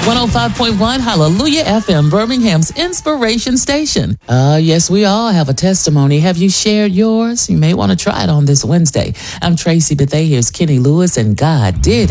105.1 Hallelujah FM, Birmingham's inspiration station. Yes, we all have a testimony. Have you shared yours? You may want to try it on this Wednesday. I'm Tracy Bethea. Here's Kenny Lewis, and God did it.